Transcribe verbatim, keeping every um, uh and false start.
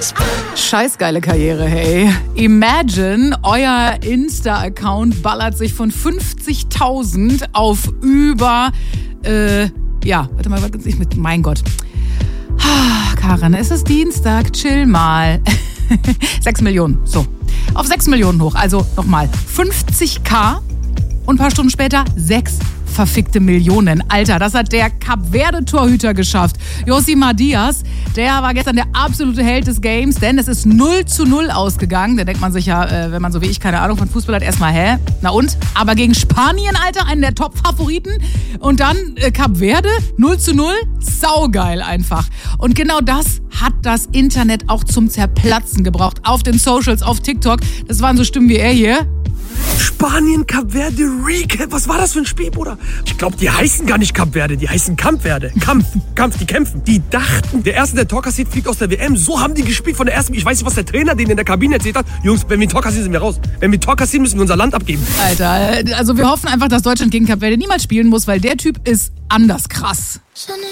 Scheißgeile Karriere, hey. Imagine, euer Insta-Account ballert sich von fünfzigtausend auf über, äh, ja, warte mal, warte, ich mit, mein Gott. Ah, Karin, es ist Dienstag, chill mal. sechs Millionen, so. Auf sechs Millionen hoch, also nochmal fünfzigtausend und ein paar Stunden später sechs verfickte Millionen. Alter, das hat der Kap-Verde-Torhüter geschafft. Josimar Diaz, der war gestern der absolute Held des Games, denn es ist null zu null ausgegangen. Da denkt man sich ja, äh, wenn man so wie ich keine Ahnung von Fußball hat, erstmal, hä? Na und? Aber gegen Spanien, Alter, einen der Top-Favoriten. Und dann äh, Kap-Verde, null zu null. Saugeil einfach. Und genau das hat das Internet auch zum Zerplatzen gebraucht. Auf den Socials, auf TikTok. Das waren so Stimmen wie er hier. Spanien, Kap Verde, Recap. Was war das für ein Spiel, Bruder? Ich glaube, die heißen gar nicht Kap Verde, die heißen Kamp Verde. Kampf, Kampf, die kämpfen. Die dachten, der Erste, der Tor kassiert, fliegt aus der W M. So haben die gespielt von der ersten. Ich weiß nicht, was der Trainer denen in der Kabine erzählt hat. Jungs, wenn wir ein Tor kassieren, sind wir raus. Wenn wir ein Tor kassieren, müssen wir unser Land abgeben. Alter, also wir hoffen einfach, dass Deutschland gegen Kap Verde niemals spielen muss, weil der Typ ist anders krass.